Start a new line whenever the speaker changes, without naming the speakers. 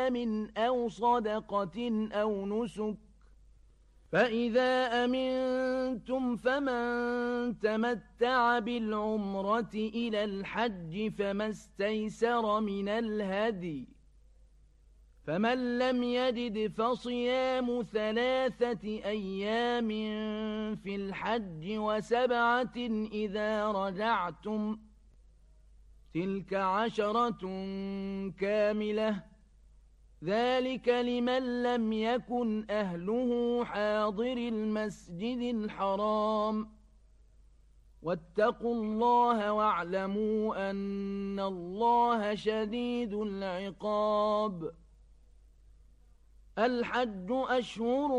صيام أو صدقة أو نسك فإذا أمنتم فمن تمتع بالعمرة إلى الحج فما استيسر من الهدي فمن لم يجد فصيام 3 أيام في الحج و7 إذا رجعتم تلك 10 كاملة ذلك لمن لم يكن أهله حاضر المسجد الحرام واتقوا الله واعلموا أن الله شديد العقاب الحج أشهر